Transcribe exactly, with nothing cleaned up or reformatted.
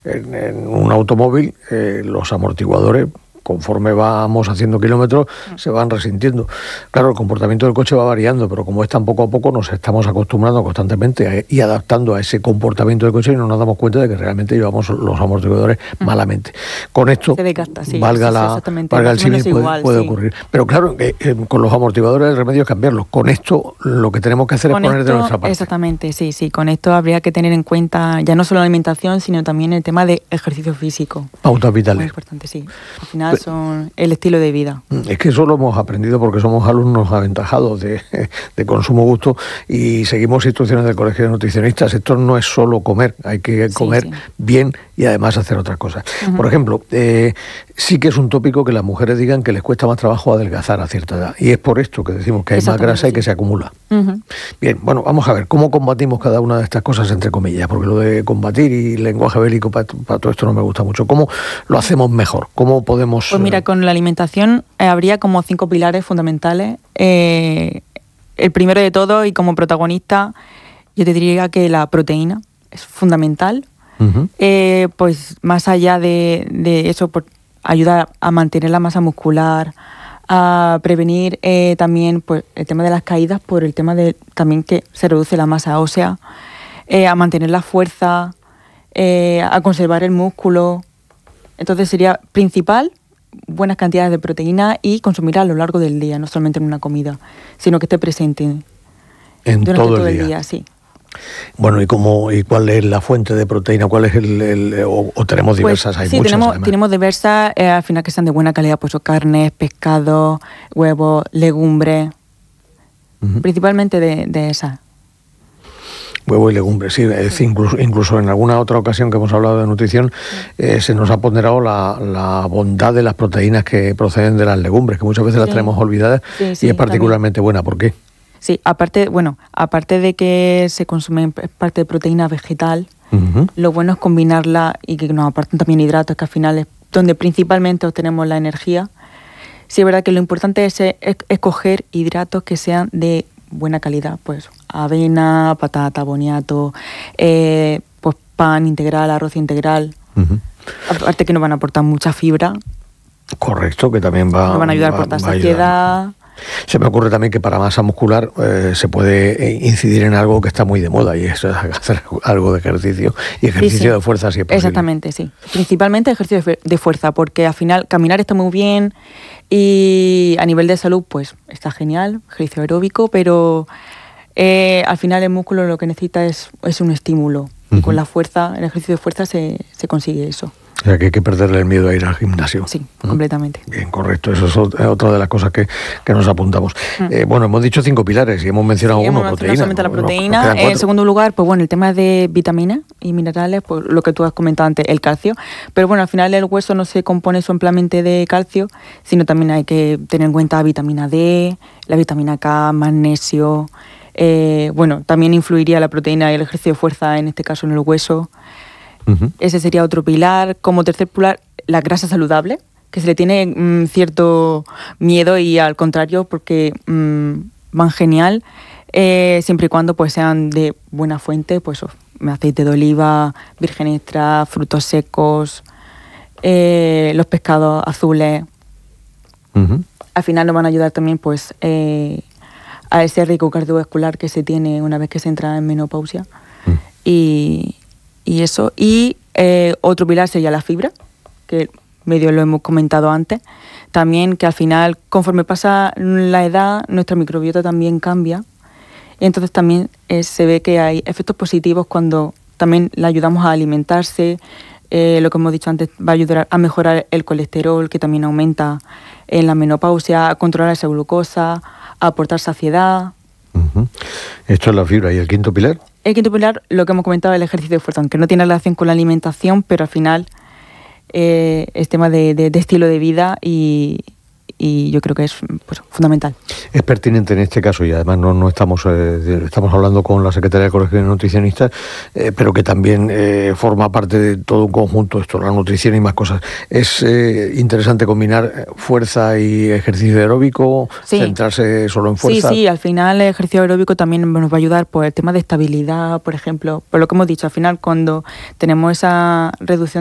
En, en un automóvil, eh, los amortiguadores, conforme vamos haciendo kilómetros, se van resintiendo. Claro, el comportamiento del coche va variando, pero como es tan poco a poco, nos estamos acostumbrando constantemente a, y adaptando a ese comportamiento del coche y no nos damos cuenta de que realmente llevamos los amortiguadores mm. malamente. Con esto, se desgasta, sí, valga, sí, la, valga el símil, puede, igual, puede sí. ocurrir. Pero claro, eh, eh, con los amortiguadores el remedio es cambiarlos. Con esto lo que tenemos que hacer con es poner esto, de nuestra parte. Exactamente, sí, sí. Con esto habría que tener en cuenta ya no solo la alimentación, sino también el tema de ejercicio físico. Pautas vitales. Muy importante, sí. Al final son el estilo de vida. Es que eso lo hemos aprendido porque somos alumnos aventajados de, de consumo-gusto y seguimos instrucciones del colegio de nutricionistas. Esto no es solo comer, hay que comer sí, sí. bien y además hacer otras cosas. Uh-huh. Por ejemplo, eh, sí que es un tópico que las mujeres digan que les cuesta más trabajo adelgazar a cierta edad. Y es por esto que decimos que hay más grasa y que se acumula. Uh-huh. Bien, bueno, vamos a ver, ¿cómo combatimos cada una de estas cosas, entre comillas? Porque lo de combatir y lenguaje bélico para, para todo esto no me gusta mucho. ¿Cómo lo hacemos mejor? ¿Cómo podemos...? Pues mira, con la alimentación eh, habría como cinco pilares fundamentales. Eh, el primero de todo, y como protagonista, yo te diría que la proteína es fundamental. Uh-huh. Eh, pues más allá de, de eso, pues, ayuda a mantener la masa muscular, a prevenir eh, también pues, el tema de las caídas por el tema de también que se reduce la masa ósea, eh, a mantener la fuerza, eh, a conservar el músculo. Entonces sería principal buenas cantidades de proteína y consumirla a lo largo del día, no solamente en una comida, sino que esté presente en durante todo, todo el el día, día sí. Bueno, ¿y cómo y cuál es la fuente de proteína? ¿Cuál es el, el o, o tenemos diversas? Pues, hay sí, muchas. tenemos, además. tenemos diversas, eh, al final que sean de buena calidad, pues carnes, pescados, huevos, legumbres, uh-huh. principalmente de, de esas. Huevo y legumbres, sí, es decir, incluso, incluso en alguna otra ocasión que hemos hablado de nutrición, eh, se nos ha ponderado la, la bondad de las proteínas que proceden de las legumbres, que muchas veces las sí. tenemos olvidadas sí, sí, y es particularmente también. buena. ¿Por qué? Sí, aparte, bueno, aparte de que se consume parte de proteína vegetal, uh-huh. lo bueno es combinarla y que nos aporten también hidratos, que al final es donde principalmente obtenemos la energía. Sí, es verdad que lo importante es escoger hidratos que sean de buena calidad, pues avena, patata, boniato, eh, pues pan integral, arroz integral. Uh-huh. Aparte que nos van a aportar mucha fibra. Correcto, que también va... Nos van a ayudar a aportar saciedad. Se me ocurre también que para masa muscular eh, se puede incidir en algo que está muy de moda y eso es hacer algo de ejercicio y ejercicio sí, sí. de fuerza si es posible. Exactamente, sí. Principalmente ejercicio de fuerza, porque al final caminar está muy bien y a nivel de salud pues está genial, ejercicio aeróbico, pero eh, al final el músculo lo que necesita es, es un estímulo. Uh-huh. Y con la fuerza, el ejercicio de fuerza se, se consigue eso. O sea, que hay que perderle el miedo a ir al gimnasio. Sí, ¿no? Completamente. Bien, correcto. Eso es otra de las cosas que, que nos apuntamos. Mm. Eh, bueno, hemos dicho cinco pilares y hemos mencionado sí, uno, hemos proteína. Solamente la proteína. En segundo lugar, pues bueno, el tema de vitaminas y minerales, pues lo que tú has comentado antes, el calcio. Pero bueno, al final el hueso no se compone solamente de calcio, sino también hay que tener en cuenta vitamina D, la vitamina K, magnesio. Eh, bueno, también influiría la proteína y el ejercicio de fuerza, en este caso en el hueso. Uh-huh. Ese sería otro pilar. Como tercer pilar, la grasa saludable, que se le tiene mmm, cierto miedo y al contrario porque mmm, van genial eh, siempre y cuando pues sean de buena fuente, pues aceite de oliva, virgen extra, frutos secos, eh, los pescados azules. Uh-huh. Al final nos van a ayudar también pues eh, a ese riesgo cardiovascular que se tiene una vez que se entra en menopausia. Uh-huh. y Y eso, y eh, otro pilar sería la fibra, que medio lo hemos comentado antes. También que al final, conforme pasa la edad, nuestra microbiota también cambia. Y entonces también eh, se ve que hay efectos positivos cuando también le ayudamos a alimentarse. Eh, lo que hemos dicho antes, va a ayudar a mejorar el colesterol, que también aumenta en la menopausia, a controlar esa glucosa, a aportar saciedad. Uh-huh. Esto es la fibra. ¿Y el quinto pilar? El quinto pilar, lo que hemos comentado, el ejercicio de fuerza, aunque no tiene relación con la alimentación, pero al final eh, es tema de, de, de estilo de vida y, y yo creo que es pues, fundamental. Es pertinente en este caso, y además no, no estamos eh, estamos hablando con la Secretaría del Colegio de Nutricionistas, eh, pero que también eh, forma parte de todo un conjunto, esto, la nutrición y más cosas. Es eh, interesante combinar fuerza y ejercicio aeróbico, sí. centrarse solo en fuerza. Sí, sí, al final el ejercicio aeróbico también nos va a ayudar por el tema de estabilidad, por ejemplo, por lo que hemos dicho, al final cuando tenemos esa reducción